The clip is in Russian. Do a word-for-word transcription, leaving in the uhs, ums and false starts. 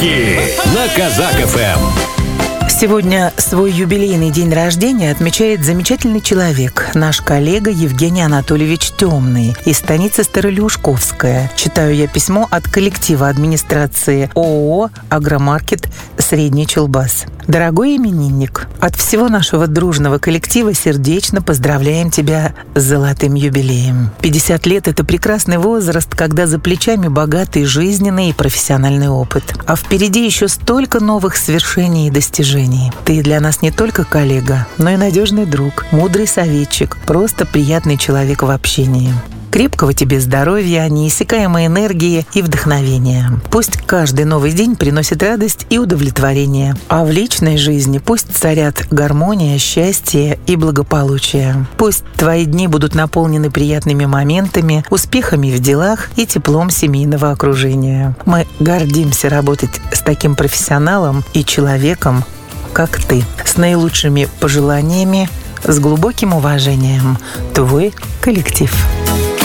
Подарки на Казак эф эм. Сегодня свой юбилейный день рождения отмечает замечательный человек, наш коллега Евгений Анатольевич Темный из станицы Старолюшковская. Читаю я письмо от коллектива администрации ООО «Агромаркет Средний Чулбас». Дорогой именинник, от всего нашего дружного коллектива сердечно поздравляем тебя с золотым юбилеем. пятьдесят лет – это прекрасный возраст, когда за плечами богатый жизненный и профессиональный опыт. А впереди еще столько новых свершений и достижений. Ты для нас не только коллега, но и надежный друг, мудрый советчик, просто приятный человек в общении. Крепкого тебе здоровья, неиссякаемой энергии и вдохновения. Пусть каждый новый день приносит радость и удовлетворение. А в личной жизни пусть царят гармония, счастье и благополучие. Пусть твои дни будут наполнены приятными моментами, успехами в делах и теплом семейного окружения. Мы гордимся работать с таким профессионалом и человеком, как ты. С наилучшими пожеланиями, с глубоким уважением. Твой коллектив.